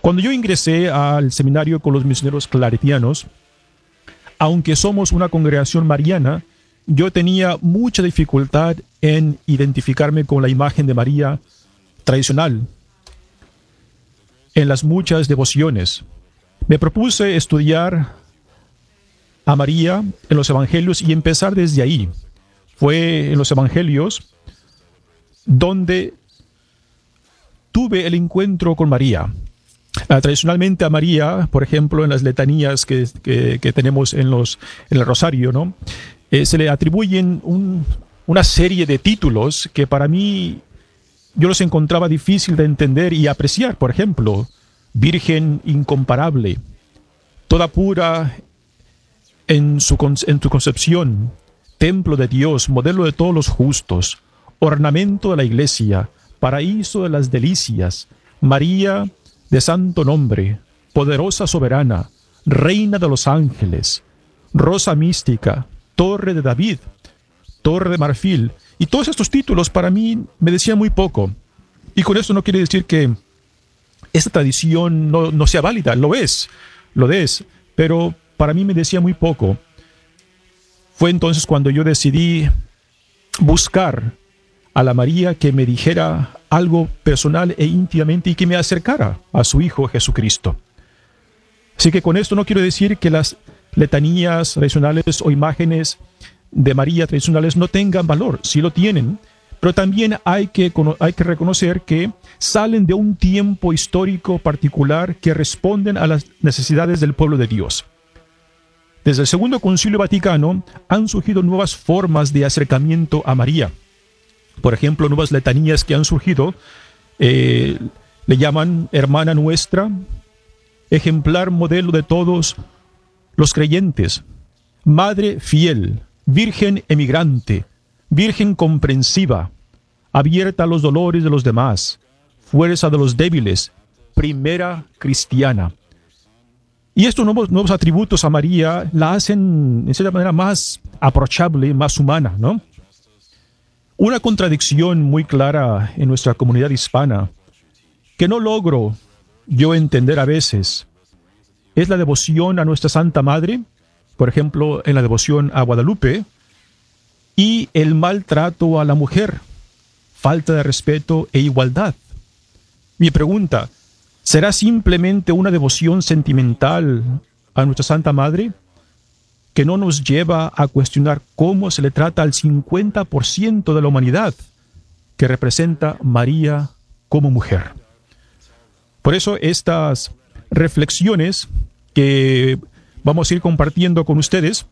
Cuando yo ingresé al seminario con los misioneros claretianos, aunque somos una congregación mariana, yo tenía mucha dificultad en identificarme con la imagen de María tradicional en las muchas devociones. Me propuse estudiar a María en los evangelios y empezar desde ahí. Fue en los evangelios donde tuve el encuentro con María. Tradicionalmente a María, por ejemplo, en las letanías que tenemos en el rosario, ¿no? Se le atribuyen una serie de títulos que para mí yo los encontraba difícil de entender y apreciar. Por ejemplo, Virgen incomparable, toda pura en tu concepción, templo de Dios, modelo de todos los justos, ornamento de la iglesia, paraíso de las delicias, María de santo nombre, poderosa soberana, reina de los ángeles, rosa mística, torre de David, torre de marfil. Y todos estos títulos para mí me decían muy poco. Y con esto no quiere decir que esta tradición no sea válida, lo es, pero para mí me decía muy poco. Fue entonces cuando yo decidí buscar a la María que me dijera algo personal e íntimamente y que me acercara a su Hijo Jesucristo. Así que con esto no quiero decir que las letanías tradicionales o imágenes de María tradicionales no tengan valor, sí lo tienen, pero también hay que reconocer que salen de un tiempo histórico particular que responden a las necesidades del pueblo de Dios. Desde el Segundo Concilio Vaticano han surgido nuevas formas de acercamiento a María. Por ejemplo, nuevas letanías que han surgido, le llaman hermana nuestra, ejemplar modelo de todos los creyentes, madre fiel, virgen emigrante, virgen comprensiva, abierta a los dolores de los demás, fuerza de los débiles, primera cristiana. Y estos nuevos atributos a María la hacen, en cierta manera, más approachable, más humana, ¿no? Una contradicción muy clara en nuestra comunidad hispana, que no logro yo entender a veces, es la devoción a nuestra Santa Madre, por ejemplo, en la devoción a Guadalupe, y el maltrato a la mujer, falta de respeto e igualdad. Mi pregunta, ¿será simplemente una devoción sentimental a nuestra Santa Madre que no nos lleva a cuestionar cómo se le trata al 50% de la humanidad que representa María como mujer? Por eso estas reflexiones que vamos a ir compartiendo con ustedes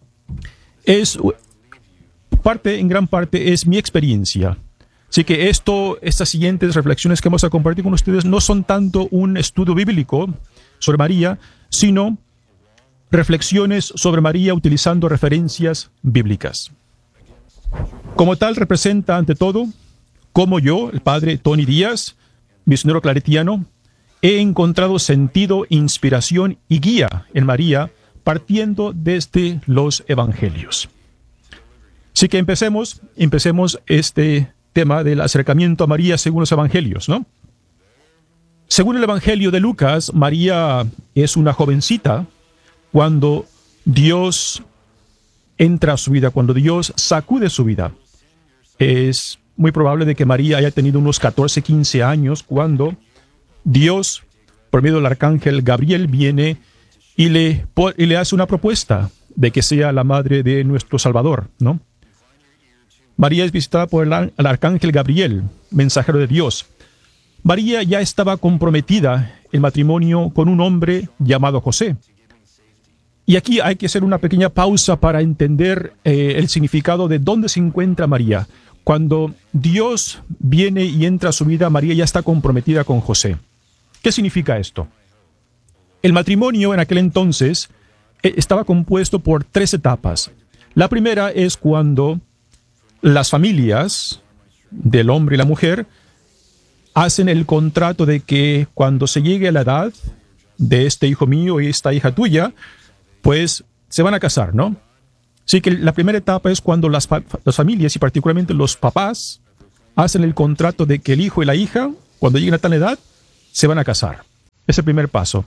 en gran parte es mi experiencia. Así que estas siguientes reflexiones que vamos a compartir con ustedes no son tanto un estudio bíblico sobre María, sino reflexiones sobre María utilizando referencias bíblicas. Como tal, representa ante todo cómo yo, el padre Tony Díaz, misionero claretiano, he encontrado sentido, inspiración y guía en María partiendo desde los evangelios. Así que empecemos este tema del acercamiento a María según los evangelios, ¿no? Según el evangelio de Lucas, María es una jovencita cuando Dios entra a su vida, cuando Dios sacude su vida. Es muy probable de que María haya tenido unos 14, 15 años cuando Dios, por medio del arcángel Gabriel, viene y le hace una propuesta de que sea la madre de nuestro Salvador, ¿no? María es visitada por el arcángel Gabriel, mensajero de Dios. María ya estaba comprometida en matrimonio con un hombre llamado José. Y aquí hay que hacer una pequeña pausa para entender el significado de dónde se encuentra María. Cuando Dios viene y entra a su vida, María ya está comprometida con José. ¿Qué significa esto? El matrimonio en aquel entonces estaba compuesto por 3 etapas. La primera es cuando las familias del hombre y la mujer hacen el contrato de que cuando se llegue a la edad de este hijo mío y esta hija tuya, pues se van a casar, ¿no? Así que la primera etapa es cuando las familias y particularmente los papás hacen el contrato de que el hijo y la hija, cuando lleguen a tal edad, se van a casar. Es el primer paso.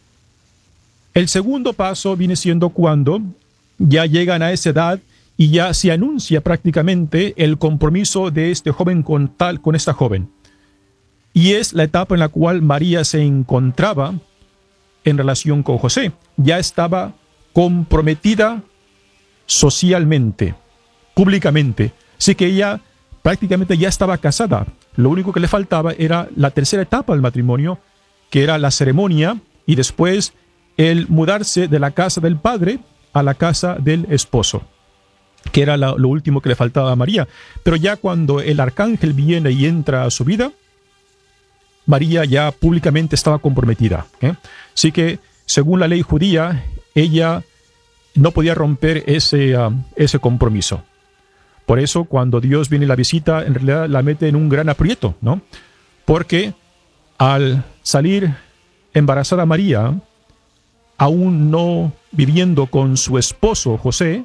El segundo paso viene siendo cuando ya llegan a esa edad y ya se anuncia prácticamente el compromiso de este joven con esta joven. Y es la etapa en la cual María se encontraba en relación con José. Ya estaba comprometida socialmente, públicamente. Así que ella prácticamente ya estaba casada. Lo único que le faltaba era la tercera etapa del matrimonio, que era la ceremonia y después el mudarse de la casa del padre a la casa del esposo, que era lo último que le faltaba a María. Pero ya cuando el arcángel viene y entra a su vida, María ya públicamente estaba comprometida. Así que, según la ley judía, ella no podía romper ese compromiso. Por eso, cuando Dios viene y la visita, en realidad la mete en un gran aprieto, ¿no? Porque al salir embarazada María, aún no viviendo con su esposo José,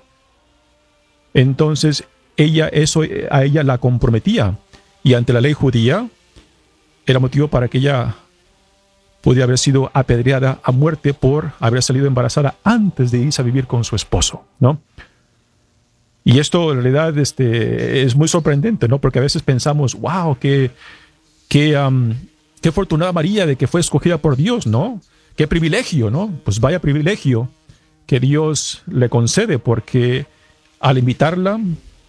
entonces eso a ella la comprometía. Y ante la ley judía, era motivo para que ella pudiera haber sido apedreada a muerte por haber salido embarazada antes de irse a vivir con su esposo, ¿no? Y esto en realidad es muy sorprendente, ¿no? Porque a veces pensamos, wow, qué afortunada María de que fue escogida por Dios, ¿no? Qué privilegio, ¿no? Pues vaya privilegio que Dios le concede, porque al invitarla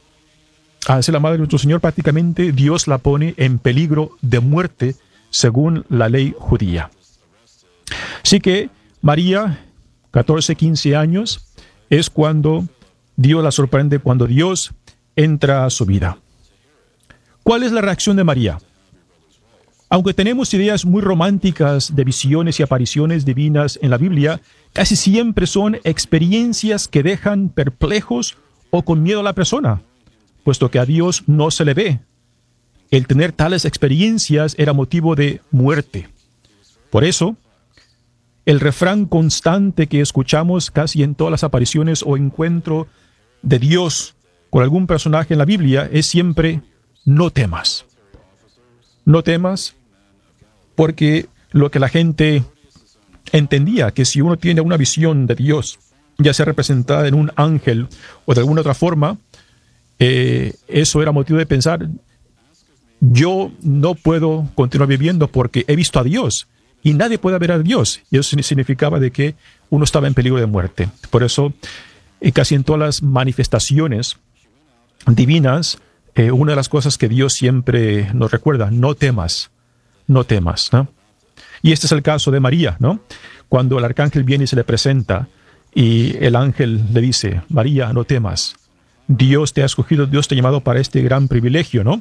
a ser la madre de nuestro Señor, prácticamente Dios la pone en peligro de muerte según la ley judía. Así que María, 14, 15 años, es cuando Dios la sorprende, cuando Dios entra a su vida. ¿Cuál es la reacción de María? Aunque tenemos ideas muy románticas de visiones y apariciones divinas en la Biblia, casi siempre son experiencias que dejan perplejos o con miedo a la persona, puesto que a Dios no se le ve. El tener tales experiencias era motivo de muerte. Por eso, el refrán constante que escuchamos casi en todas las apariciones o encuentro de Dios con algún personaje en la Biblia es siempre: no temas. No temas, porque lo que la gente entendía, que si uno tiene una visión de Dios, ya sea representada en un ángel o de alguna otra forma, eso era motivo de pensar: yo no puedo continuar viviendo porque he visto a Dios, y nadie puede ver a Dios. Y eso significaba de que uno estaba en peligro de muerte. Por eso, casi en todas las manifestaciones divinas, una de las cosas que Dios siempre nos recuerda: no temas, no temas, ¿no? Y este es el caso de María, ¿no? Cuando el arcángel viene y se le presenta, y el ángel le dice: María, no temas, Dios te ha escogido, Dios te ha llamado para este gran privilegio, ¿no?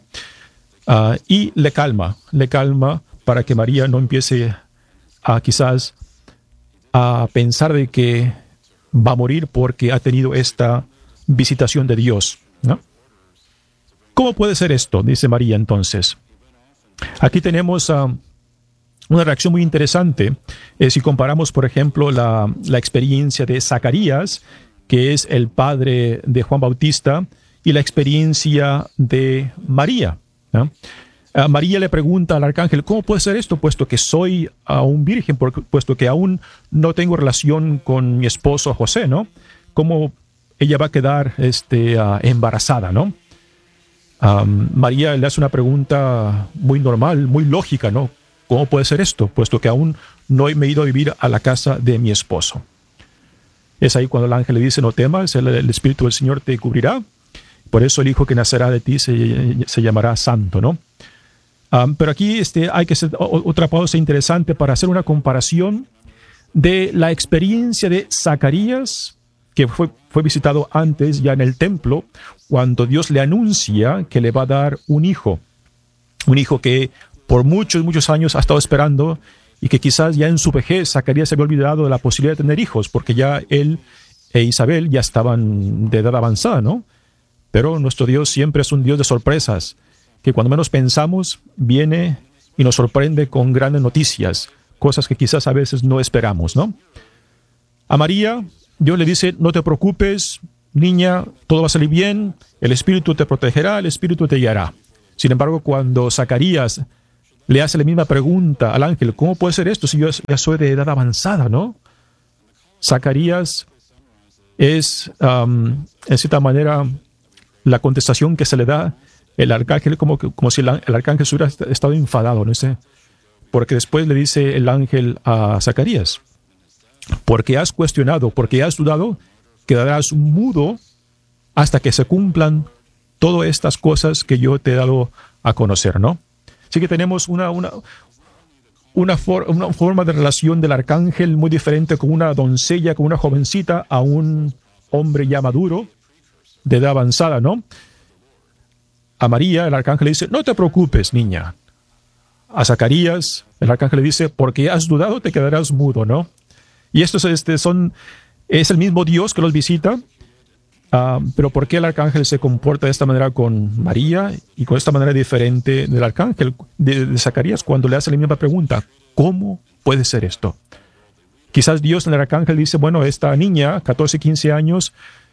Y le calma para que María no empiece quizás a pensar de que va a morir porque ha tenido esta visitación de Dios, ¿no? ¿Cómo puede ser esto?, dice María entonces. Aquí tenemos una reacción muy interesante. Si comparamos, por ejemplo, la experiencia de Zacarías, que es el padre de Juan Bautista, y la experiencia de María, ¿no? María le pregunta al arcángel: ¿cómo puede ser esto, puesto que soy aún virgen, puesto que aún no tengo relación con mi esposo José, ¿no? ¿Cómo ella va a quedar embarazada, ¿no? María le hace una pregunta muy normal, muy lógica, ¿no? ¿Cómo puede ser esto, puesto que aún no me he ido a vivir a la casa de mi esposo? Es ahí cuando el ángel le dice: no temas, el Espíritu del Señor te cubrirá, por eso el hijo que nacerá de ti se llamará santo, ¿no? Pero aquí hay que hacer otra pausa interesante para hacer una comparación de la experiencia de Zacarías, que fue visitado antes ya en el templo, cuando Dios le anuncia que le va a dar un hijo que por muchos, muchos años ha estado esperando, y que quizás ya en su vejez Zacarías se había olvidado de la posibilidad de tener hijos, porque ya él e Isabel ya estaban de edad avanzada, ¿no? Pero nuestro Dios siempre es un Dios de sorpresas, que cuando menos pensamos, viene y nos sorprende con grandes noticias, cosas que quizás a veces no esperamos, ¿no? A María, Dios le dice: no te preocupes, niña, todo va a salir bien, el Espíritu te protegerá, el Espíritu te guiará. Sin embargo, cuando Zacarías le hace la misma pregunta al ángel: ¿cómo puede ser esto si yo ya soy de edad avanzada, no? Zacarías es, en cierta manera, la contestación que se le da el arcángel, como si el arcángel hubiera estado enfadado, no sé. Porque después le dice el ángel a Zacarías: porque has cuestionado, porque has dudado, quedarás mudo hasta que se cumplan todas estas cosas que yo te he dado a conocer, ¿no? Así que tenemos una forma de relación del arcángel muy diferente con una doncella, con una jovencita, a un hombre ya maduro, de edad avanzada, ¿no? A María, el arcángel le dice: no te preocupes, niña. A Zacarías, el arcángel le dice: porque has dudado, te quedarás mudo, ¿no? Y estos es el mismo Dios que los visita. Pero ¿por qué el arcángel se comporta de esta manera con María y con esta manera diferente del arcángel de Zacarías cuando le hace la misma pregunta? ¿Cómo puede ser esto? Quizás Dios en el arcángel dice: bueno, esta niña, 14, 15 años,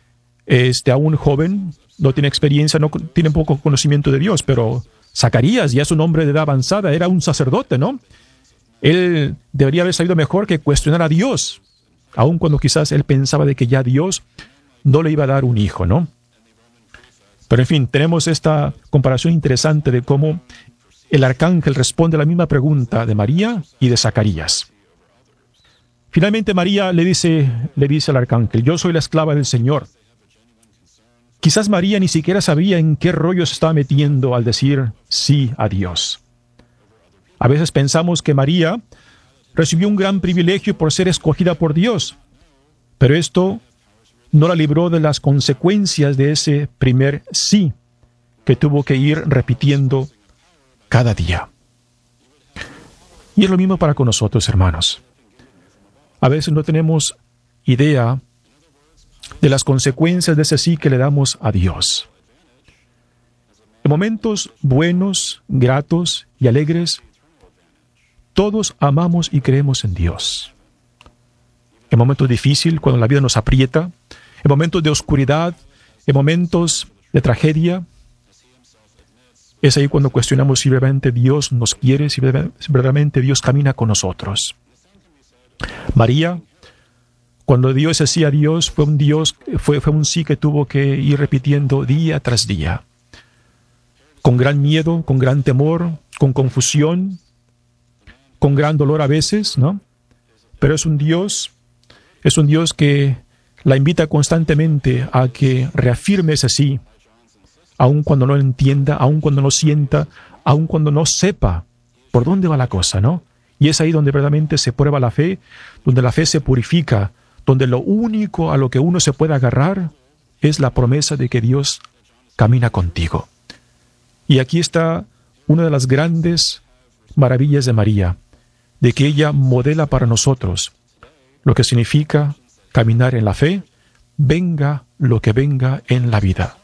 aún joven, no tiene experiencia, no tiene poco conocimiento de Dios, pero Zacarías ya es un hombre de edad avanzada, era un sacerdote, ¿no? Él debería haber sabido mejor que cuestionar a Dios, aun cuando quizás él pensaba de que ya Dios no le iba a dar un hijo, ¿no? Pero en fin, tenemos esta comparación interesante de cómo el arcángel responde a la misma pregunta de María y de Zacarías. Finalmente María le dice al arcángel: yo soy la esclava del Señor. Quizás María ni siquiera sabía en qué rollo se estaba metiendo al decir sí a Dios. A veces pensamos que María recibió un gran privilegio por ser escogida por Dios, pero esto no la libró de las consecuencias de ese primer sí que tuvo que ir repitiendo cada día. Y es lo mismo para con nosotros, hermanos. A veces no tenemos idea de las consecuencias de ese sí que le damos a Dios. En momentos buenos, gratos y alegres, todos amamos y creemos en Dios. En momentos difíciles, cuando la vida nos aprieta, en momentos de oscuridad, en momentos de tragedia, es ahí cuando cuestionamos si verdaderamente Dios nos quiere, si verdaderamente Dios camina con nosotros. María, cuando dio ese sí a Dios, fue un sí que tuvo que ir repitiendo día tras día, con gran miedo, con gran temor, con confusión, con gran dolor a veces, ¿no? Pero es un Dios que la invita constantemente a que reafirme ese sí, aun cuando no entienda, aun cuando no sienta, aun cuando no sepa por dónde va la cosa, ¿no? Y es ahí donde verdaderamente se prueba la fe, donde la fe se purifica, donde lo único a lo que uno se puede agarrar es la promesa de que Dios camina contigo. Y aquí está una de las grandes maravillas de María, de que ella modela para nosotros lo que significa caminar en la fe, venga lo que venga en la vida.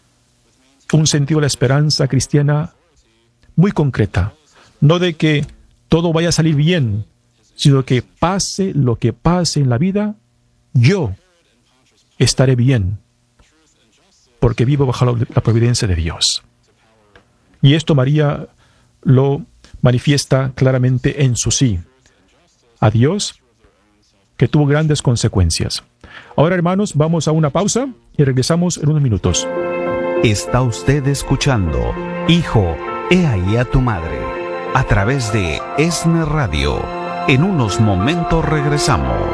Un sentido de la esperanza cristiana muy concreta, no de que todo vaya a salir bien, sino que pase lo que pase en la vida, yo estaré bien, porque vivo bajo la providencia de Dios. Y esto María lo manifiesta claramente en su sí a Dios, que tuvo grandes consecuencias. Ahora, hermanos, vamos a una pausa y regresamos en unos minutos. Está usted escuchando Hijo, he ahí a tu madre, a través de ESNE Radio. En unos momentos regresamos.